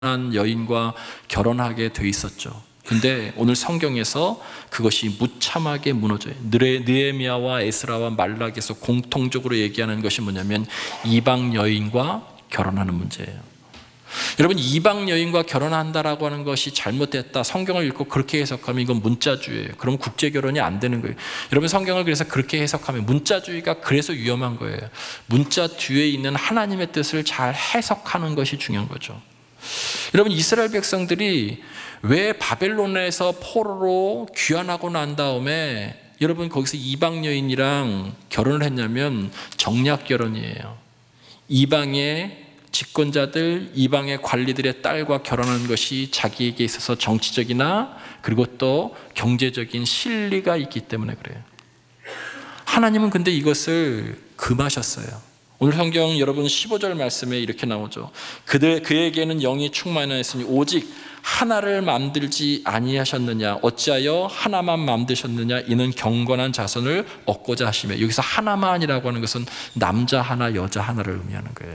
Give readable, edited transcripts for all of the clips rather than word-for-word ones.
여인과 결혼하게 돼 있었죠. 근데 오늘 성경에서 그것이 무참하게 무너져요. 느헤미야와 에스라와 말라기에서 공통적으로 얘기하는 것이 뭐냐면 이방 여인과 결혼하는 문제예요. 여러분, 이방 여인과 결혼한다라고 하는 것이 잘못됐다, 성경을 읽고 그렇게 해석하면 이건 문자주의예요. 그럼 국제 결혼이 안 되는 거예요. 여러분, 성경을 그래서 그렇게 해석하면 문자주의가 그래서 위험한 거예요. 문자 뒤에 있는 하나님의 뜻을 잘 해석하는 것이 중요한 거죠. 여러분, 이스라엘 백성들이 왜 바벨론에서 포로로 귀환하고 난 다음에 여러분 거기서 이방 여인이랑 결혼을 했냐면 정략 결혼이에요. 이방의 집권자들, 이방의 관리들의 딸과 결혼하는 것이 자기에게 있어서 정치적이나 그리고 또 경제적인 실리가 있기 때문에 그래요. 하나님은 근데 이것을 금하셨어요. 오늘 성경 여러분 15절 말씀에 이렇게 나오죠. 그에게는 영이 충만하였으니 오직 하나를 만들지 아니하셨느냐, 어찌하여 하나만 만드셨느냐, 이는 경건한 자손을 얻고자 하시며, 여기서 하나만이라고 하는 것은 남자 하나 여자 하나를 의미하는 거예요.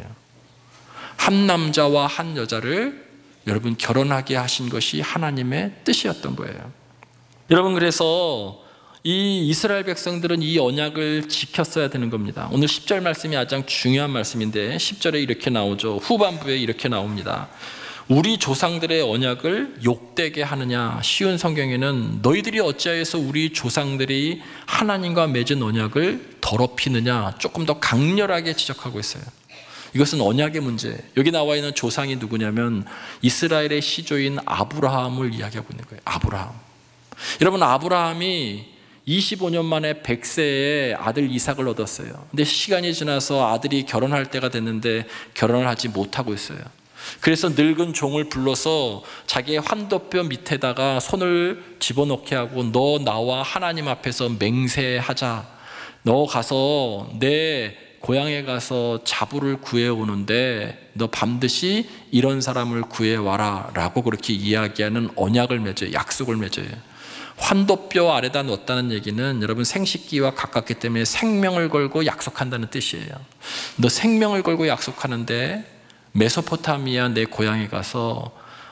한 남자와 한 여자를 여러분 결혼하게 하신 것이 하나님의 뜻이었던 거예요. 여러분, 그래서 이 이스라엘 백성들은 이 언약을 지켰어야 되는 겁니다. 오늘 10절 말씀이 가장 중요한 말씀인데 10절에 이렇게 나오죠. 후반부에 이렇게 나옵니다. 우리 조상들의 언약을 욕되게 하느냐. 쉬운 성경에는 너희들이 어찌하여서 우리 조상들이 하나님과 맺은 언약을 더럽히느냐, 조금 더 강렬하게 지적하고 있어요. 이것은 언약의 문제. 여기 나와 있는 조상이 누구냐면 이스라엘의 시조인 아브라함을 이야기하고 있는 거예요. 아브라함. 여러분, 아브라함이 25년 만에 100세에 아들 이삭을 얻었어요. 근데 시간이 지나서 아들이 결혼할 때가 됐는데 결혼을 하지 못하고 있어요. 그래서 늙은 종을 불러서 자기의 환도뼈 밑에다가 손을 집어넣게 하고 너 나와 하나님 앞에서 맹세하자. 너 가서 내 고향에 가서 자부를 구해오는데 너 반드시 이런 사람을 구해와라 라고 그렇게 이야기하는 언약을 맺어요. 약속을 맺어요. 환도뼈 아래다 놓았다는 얘기는 여러분 생식기와 가깝기 때문에 생명을 걸고 약속한다는 뜻이에요. 너 생명을 걸고 약속하는데 메소포타미아 내 고향에 가서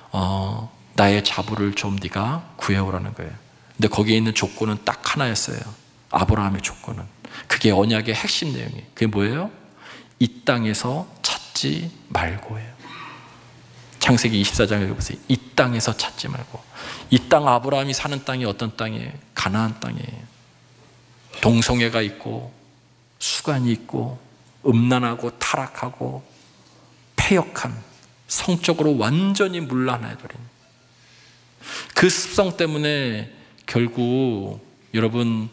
나의 자부를 좀 네가 구해오라는 거예요. 근데 거기에 있는 조건은 딱 하나였어요. 아브라함의 조건은. 그게 언약의 핵심 내용이에요. 그게 뭐예요? 이 땅에서 찾지 말고예요. 창세기 24장에 보세요. 이 땅에서 찾지 말고. 이 땅, 아브라함이 사는 땅이 어떤 땅이에요? 가나안 땅이에요. 동성애가 있고 수간이 있고 음란하고 타락하고 패역한, 성적으로 완전히 문란해버린 그 습성 때문에 결국 여러분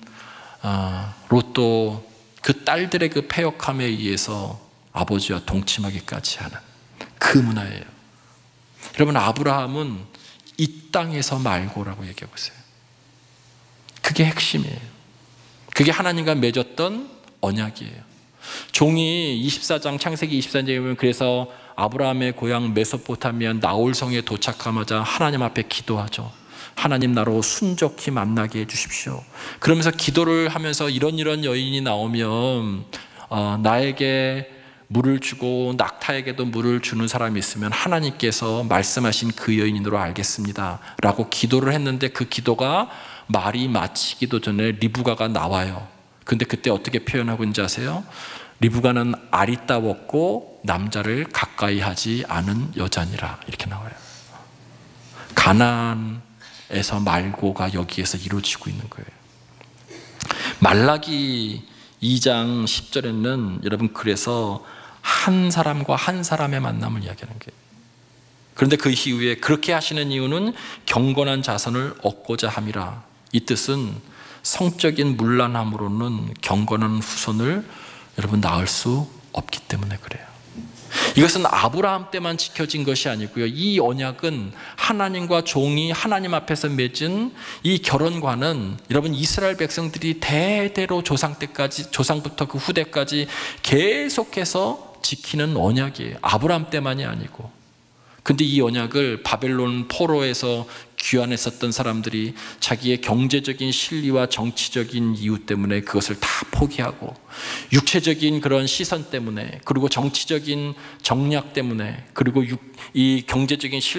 롯도 그 딸들의 그 패역함에 의해서 아버지와 동침하기까지 하는 그 문화예요. 여러분, 아브라함은 이 땅에서 말고라고 얘기하고 있어요. 그게 핵심이에요. 그게 하나님과 맺었던 언약이에요. 종이 24장 창세기 24장에 보면 그래서 아브라함의 고향 메소포타미아 나홀성에 도착하자마자 하나님 앞에 기도하죠. 하나님, 나로 순족히 만나게 해주십시오. 그러면서 기도를 하면서 이런 여인이 나오면 나에게 물을 주고 낙타에게도 물을 주는 사람이 있으면 하나님께서 말씀하신 그 여인으로 알겠습니다 라고 기도를 했는데 그 기도가 말이 마치기도 전에 리브가가 나와요. 근데 그때 어떻게 표현하고 있는지 아세요? 리브가는 아리따웠고 남자를 가까이 하지 않은 여자니라, 이렇게 나와요. 가나안에서 말고가 여기에서 이루어지고 있는 거예요. 말라기 2장 10절에는 여러분 그래서 한 사람과 한 사람의 만남을 이야기하는 거예요. 그런데 그 이후에 그렇게 하시는 이유는 경건한 자손을 얻고자 함이라. 이 뜻은 성적인 문란함으로는 경건한 후손을 여러분 낳을 수 없기 때문에 그래요. 이것은 아브라함 때만 지켜진 것이 아니고요. 이 언약은 하나님과 종이 하나님 앞에서 맺은 이 결혼과는 여러분 이스라엘 백성들이 대대로 조상 때까지, 조상부터 그 후대까지 계속해서 지키는 언약이에요. 아브라함 때만이 아니고. 근데 이 언약을 바벨론 포로에서 귀환에 있었던 사람들이 자기의 경제적인 실리와 정치적인 이유 때문에 그것을 다 포기하고 육체적인 그런 시선 때문에 그리고 정치적인 정략 때문에 그리고 이 경제적인